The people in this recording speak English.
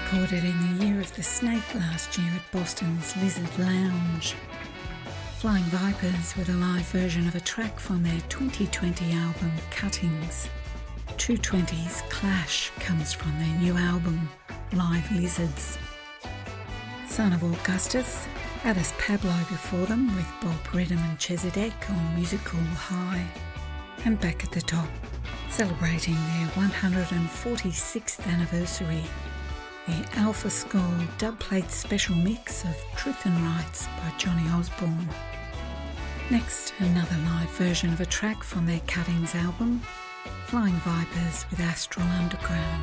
recorded in the year of the snake last year at Boston's Lizard Lounge. Flying Vipers with a live version of a track from their 2020 album Cuttings. 220's Clash comes from their new album Live Lizards. Son of Augustus, Alice Pablo before them with Bob Rhythm and Chezidek on Musical High. And back at the top, celebrating their 146th anniversary, the Alpha Skull dubplate special mix of Truth and Rights by Johnny Osborne. Next, another live version of a track from their Cuttings album, Flying Vipers with Astral Underground.